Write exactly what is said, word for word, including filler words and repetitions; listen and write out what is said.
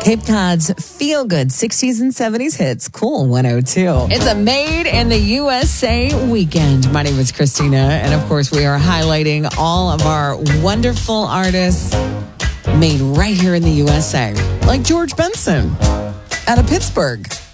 Cape Cod's feel-good sixties and seventies hits, Cool one oh two. It's a Made in the U S A weekend. My name is Christina, and of course we are highlighting all of our wonderful artists made right here in the U S A, like George Benson out of Pittsburgh.